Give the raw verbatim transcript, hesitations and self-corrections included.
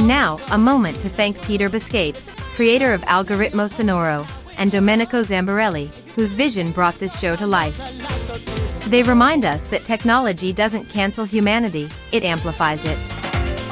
now, a moment to thank Peter Biscape, creator of Algoritmo Sonoro, and Domenico Zambarelli, whose vision brought this show to life. They remind us that technology doesn't cancel humanity, it amplifies it.